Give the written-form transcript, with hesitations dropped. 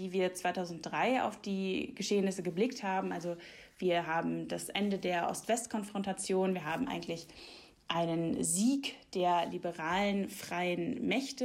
wie wir 2003 auf die Geschehnisse geblickt haben. Also wir haben das Ende der Ost-West-Konfrontation. Wir haben eigentlich einen Sieg der liberalen, freien Mächte